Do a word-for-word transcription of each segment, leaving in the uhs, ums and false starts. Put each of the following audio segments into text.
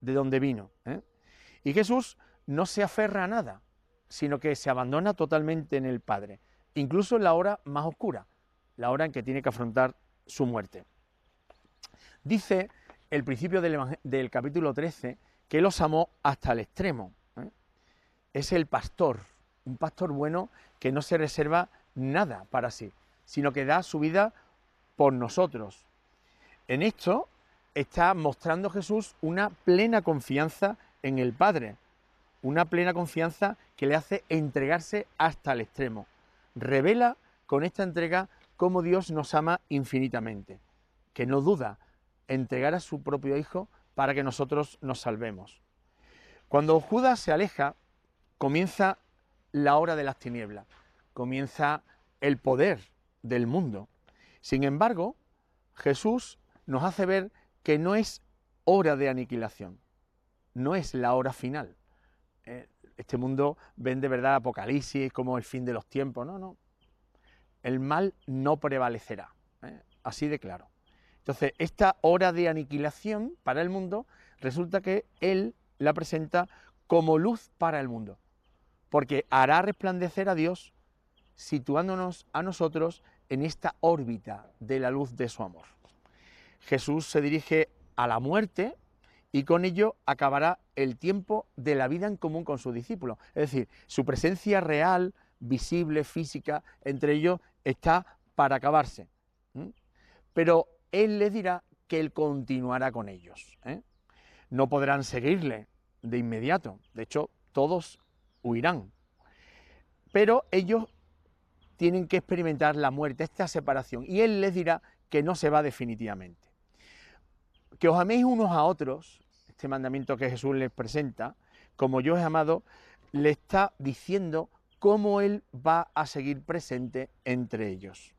de donde vino, ¿eh? Y Jesús no se aferra a nada, sino que se abandona totalmente en el Padre, incluso en la hora más oscura, la hora en que tiene que afrontar su muerte. Dice el principio del, del capítulo trece que Él los amó hasta el extremo, ¿eh? Es el pastor, un pastor bueno que no se reserva nada para sí, sino que da su vida por nosotros. En esto está mostrando Jesús una plena confianza en el Padre, una plena confianza que le hace entregarse hasta el extremo. Revela con esta entrega cómo Dios nos ama infinitamente, que no duda en entregar a su propio Hijo para que nosotros nos salvemos. Cuando Judas se aleja, comienza la hora de las tinieblas, comienza el poder del mundo. Sin embargo, Jesús nos hace ver que no es hora de aniquilación, no es la hora final. Este mundo vende, ¿verdad?, Apocalipsis como el fin de los tiempos. No, no. El mal no prevalecerá, ¿eh? Así de claro. Entonces, esta hora de aniquilación para el mundo, resulta que Él la presenta como luz para el mundo, porque hará resplandecer a Dios, situándonos a nosotros en esta órbita de la luz de su amor. Jesús se dirige a la muerte y con ello acabará el tiempo de la vida en común con sus discípulos. Es decir, su presencia real, visible, física, entre ellos está para acabarse. ¿Mm? Pero Él les dirá que Él continuará con ellos, ¿eh? No podrán seguirle de inmediato, de hecho todos huirán, pero ellos tienen que experimentar la muerte, esta separación, y Él les dirá que no se va definitivamente. Que os améis unos a otros, este mandamiento que Jesús les presenta, como yo os he amado, le está diciendo cómo Él va a seguir presente entre ellos.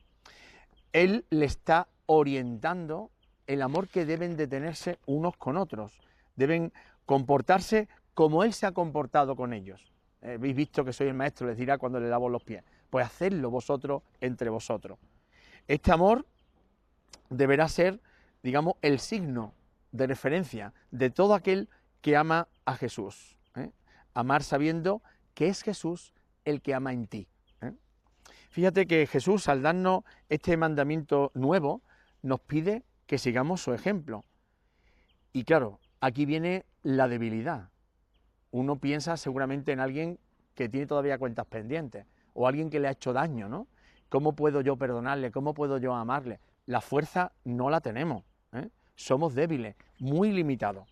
Él le está orientando el amor que deben de tenerse unos con otros, deben comportarse como Él se ha comportado con ellos. Eh, Habéis visto que soy el maestro, les dirá cuando le lavo los pies, pues hacedlo vosotros entre vosotros. Este amor deberá ser, digamos, el signo de referencia de todo aquel que ama a Jesús, ¿eh? Amar sabiendo que es Jesús el que ama en ti, ¿eh? Fíjate que Jesús, al darnos este mandamiento nuevo, nos pide que sigamos su ejemplo. Y claro, aquí viene la debilidad. Uno piensa seguramente en alguien que tiene todavía cuentas pendientes, o alguien que le ha hecho daño, ¿no? ¿Cómo puedo yo perdonarle? ¿Cómo puedo yo amarle? La fuerza no la tenemos, ¿eh? Somos débiles, muy limitados.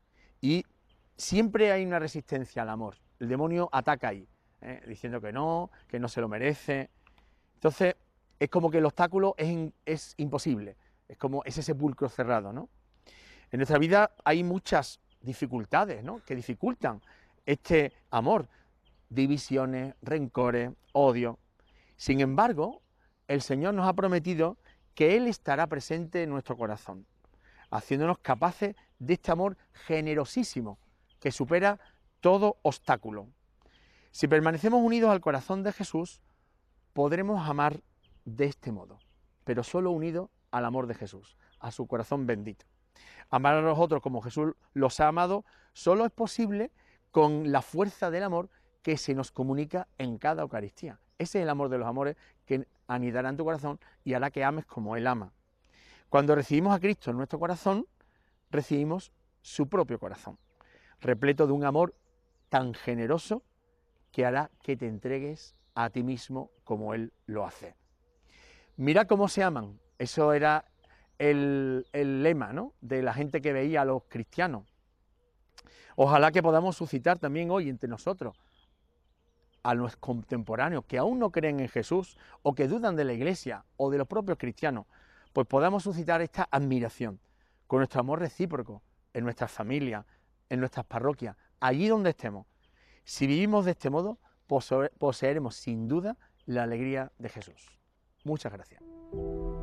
Y siempre hay una resistencia al amor. El demonio ataca ahí, ¿eh? Diciendo que no, que no se lo merece. Entonces, es como que el obstáculo es, in, es imposible, es como ese sepulcro cerrado, ¿no? En nuestra vida hay muchas dificultades, ¿no?, que dificultan este amor, divisiones, rencores, odio. Sin embargo, el Señor nos ha prometido que Él estará presente en nuestro corazón, haciéndonos capaces de este amor generosísimo que supera todo obstáculo. Si permanecemos unidos al corazón de Jesús, podremos amar de este modo, pero solo unidos al amor de Jesús, a su corazón bendito. Amar a los otros como Jesús los ha amado solo es posible con la fuerza del amor que se nos comunica en cada Eucaristía. Ese es el amor de los amores que anidará en tu corazón y hará que ames como Él ama. Cuando recibimos a Cristo en nuestro corazón, recibimos su propio corazón, repleto de un amor tan generoso que hará que te entregues a ti mismo como Él lo hace. Mira cómo se aman. Eso era el, el lema, ¿no?, de la gente que veía a los cristianos. Ojalá que podamos suscitar también hoy entre nosotros a los contemporáneos que aún no creen en Jesús o que dudan de la Iglesia o de los propios cristianos, pues podamos suscitar esta admiración con nuestro amor recíproco en nuestras familias, en nuestras parroquias, allí donde estemos. Si vivimos de este modo, poseeremos sin duda la alegría de Jesús. Muchas gracias.